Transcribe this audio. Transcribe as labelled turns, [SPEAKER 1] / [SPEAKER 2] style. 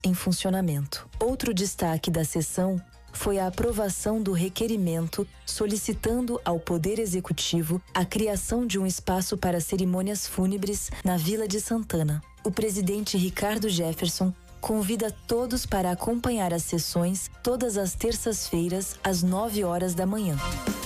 [SPEAKER 1] em funcionamento. Outro destaque da sessão foi a aprovação do requerimento solicitando ao Poder Executivo a criação de um espaço para cerimônias fúnebres na Vila de Santana. O presidente Ricardo Jefferson convida todos para acompanhar as sessões todas as terças-feiras às 9 horas da manhã.